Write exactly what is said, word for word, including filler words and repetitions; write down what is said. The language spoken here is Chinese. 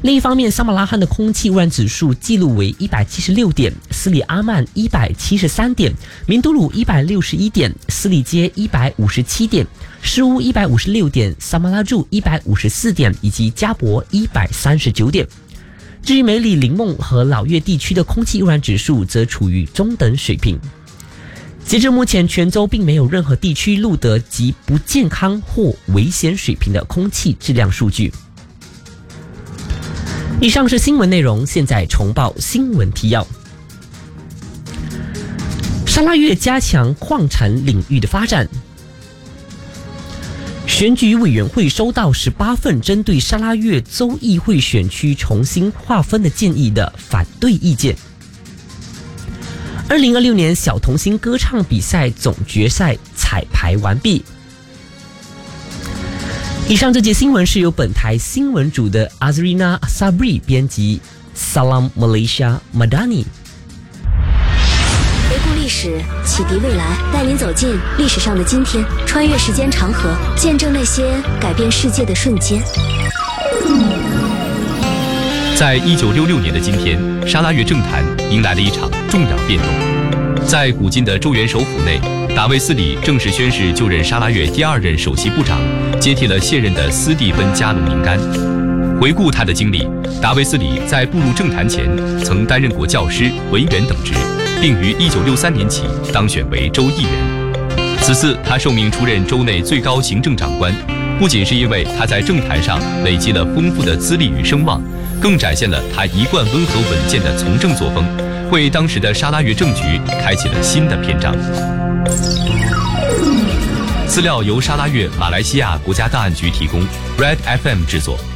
另一方面，萨马拉罕的空气污染指数记录为一百七十六点，斯里阿曼一百七十三点，明都鲁一百六十一点，斯里街一百五十七点，施乌一百五十六点，萨马拉柱一百五十四点，以及加博一百三十九点。至于梅里、林梦和老岳地区的空气污染指数则处于中等水平。截至目前，全州并没有任何地区录得极不健康或危险水平的空气质量数据。以上是新闻内容，现在重报新闻提要。沙拉越加强矿产领域的发展。选举委员会收到十八份针对沙拉越州议会选区重新划分的建议的反对意见。二零二六年小童星歌唱比赛总决赛彩排完毕。以上这节新闻是由本台新闻组的 Azrina Sabri 编辑 Salam Malaysia Madani。 回顾历史，启迪未来，带您走进历史上的今天，穿越时间长河，见证那些改变世界的瞬间。 在一九六六年的今天，沙拉越政坛迎来了一场重要变动。在古今的州元首府内，达维斯里正式宣誓就任沙拉越第二任首席部长，接替了现任的斯蒂芬·加隆宁甘。回顾他的经历，达维斯里在步入政坛前曾担任过教师、文员等职，并于一九六三年起当选为州议员。此次他受命出任州内最高行政长官，不仅是因为他在政坛上累积了丰富的资历与声望，更展现了他一贯温和稳健的从政作风，为当时的沙拉越政局开启了新的篇章。资料由沙拉越马来西亚国家档案局提供 ，Red F M 制作。